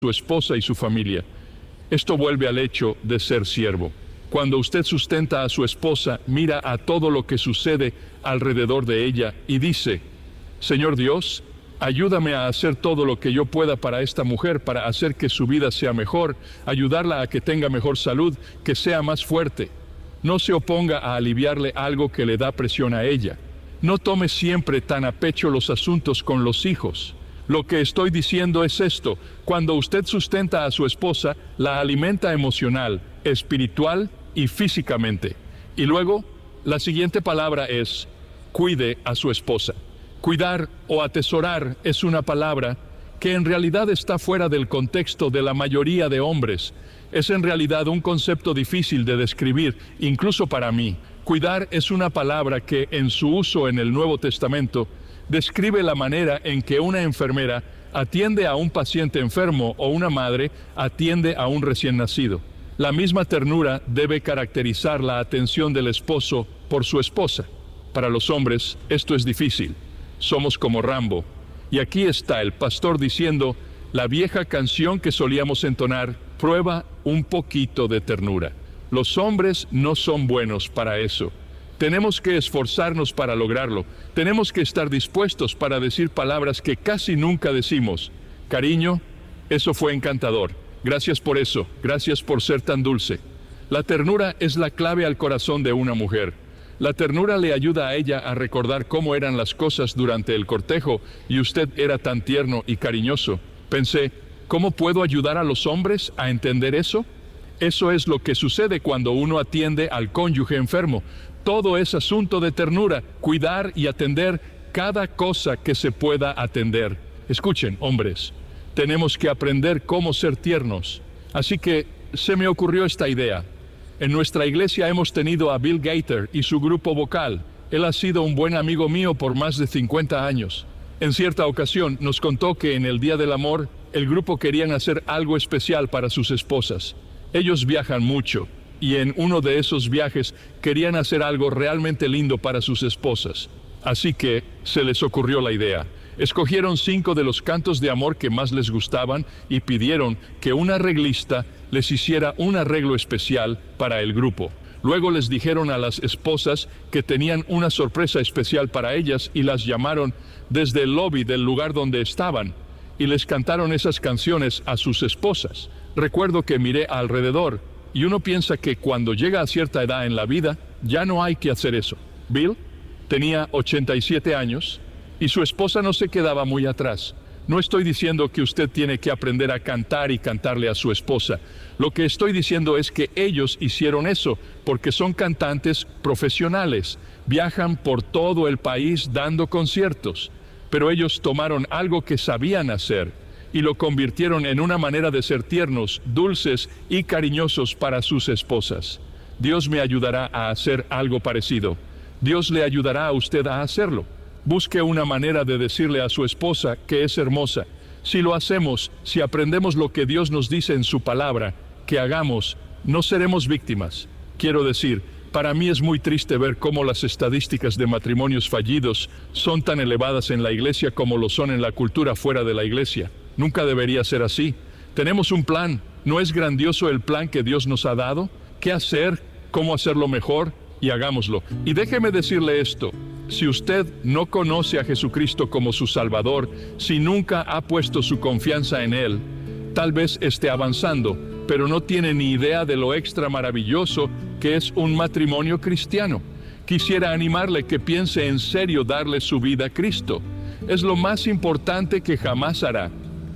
su esposa y su familia. Esto vuelve al hecho de ser siervo. Cuando usted sustenta a su esposa, mira a todo lo que sucede alrededor de ella y dice: Señor Dios, ayúdame a hacer todo lo que yo pueda para esta mujer, para hacer que su vida sea mejor, ayudarla a que tenga mejor salud, que sea más fuerte. No se oponga a aliviarle algo que le da presión a ella. No tome siempre tan a pecho los asuntos con los hijos. Lo que estoy diciendo es esto: cuando usted sustenta a su esposa, la alimenta emocional, espiritual y físicamente. Y luego, la siguiente palabra es: cuide a su esposa. Cuidar o atesorar es una palabra que en realidad está fuera del contexto de la mayoría de hombres. Es en realidad un concepto difícil de describir, incluso para mí. Cuidar es una palabra que, en su uso en el Nuevo Testamento, describe la manera en que una enfermera atiende a un paciente enfermo o una madre atiende a un recién nacido. La misma ternura debe caracterizar la atención del esposo por su esposa. Para los hombres, esto es difícil. Somos como Rambo. Y aquí está el pastor diciendo la vieja canción que solíamos entonar: prueba un poquito de ternura. Los hombres no son buenos para eso. Tenemos que esforzarnos para lograrlo. Tenemos que estar dispuestos para decir palabras que casi nunca decimos. Cariño, eso fue encantador. Gracias por eso. Gracias por ser tan dulce. La ternura es la clave al corazón de una mujer. La ternura le ayuda a ella a recordar cómo eran las cosas durante el cortejo y usted era tan tierno y cariñoso. Pensé, ¿cómo puedo ayudar a los hombres a entender eso? Eso es lo que sucede cuando uno atiende al cónyuge enfermo. Todo es asunto de ternura, cuidar y atender cada cosa que se pueda atender. Escuchen, hombres, tenemos que aprender cómo ser tiernos. Así que se me ocurrió esta idea. En nuestra iglesia hemos tenido a Bill Gaither y su grupo vocal. Él ha sido un buen amigo mío por más de 50 años. En cierta ocasión nos contó que en el Día del Amor, el grupo querían hacer algo especial para sus esposas. Ellos viajan mucho, y en uno de esos viajes querían hacer algo realmente lindo para sus esposas. Así que se les ocurrió la idea. Escogieron 5 de los cantos de amor que más les gustaban y pidieron que un arreglista les hiciera un arreglo especial para el grupo. Luego les dijeron a las esposas que tenían una sorpresa especial para ellas y las llamaron desde el lobby del lugar donde estaban y les cantaron esas canciones a sus esposas. Recuerdo que miré alrededor y uno piensa que cuando llega a cierta edad en la vida ya no hay que hacer eso. Bill tenía 87 años y su esposa no se quedaba muy atrás. No estoy diciendo que usted tiene que aprender a cantar y cantarle a su esposa. Lo que estoy diciendo es que ellos hicieron eso porque son cantantes profesionales. Viajan por todo el país dando conciertos. Pero ellos tomaron algo que sabían hacer y lo convirtieron en una manera de ser tiernos, dulces y cariñosos para sus esposas. Dios me ayudará a hacer algo parecido. Dios le ayudará a usted a hacerlo. Busque una manera de decirle a su esposa que es hermosa. Si lo hacemos, si aprendemos lo que Dios nos dice en su palabra que hagamos, no seremos víctimas. Quiero decir, para mí es muy triste ver cómo las estadísticas de matrimonios fallidos son tan elevadas en la iglesia como lo son en la cultura fuera de la iglesia. Nunca debería ser así. Tenemos un plan. ¿No es grandioso el plan que Dios nos ha dado? ¿Qué hacer? ¿Cómo hacerlo mejor? Y hagámoslo. Y déjeme decirle esto. Si usted no conoce a Jesucristo como su Salvador, si nunca ha puesto su confianza en Él, tal vez esté avanzando, pero no tiene ni idea de lo extra maravilloso que es un matrimonio cristiano. Quisiera animarle que piense en serio darle su vida a Cristo. Es lo más importante que jamás hará.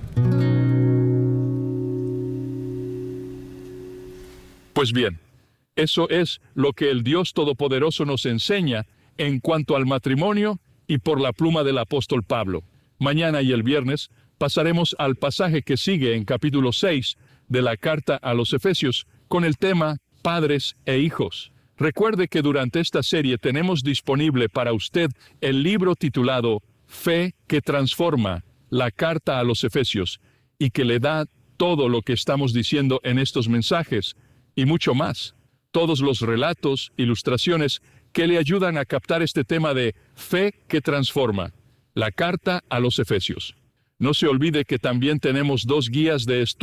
Pues bien, eso es lo que el Dios Todopoderoso nos enseña en cuanto al matrimonio y por la pluma del apóstol Pablo. Mañana y el viernes pasaremos al pasaje que sigue en capítulo 6 de la carta a los Efesios con el tema Padres e Hijos. Recuerde que durante esta serie tenemos disponible para usted el libro titulado Fe que Transforma, la carta a los Efesios, y que le da todo lo que estamos diciendo en estos mensajes y mucho más. Todos los relatos, ilustraciones que le ayudan a captar este tema de fe que transforma, la carta a los Efesios. No se olvide que también tenemos 2 guías de estudio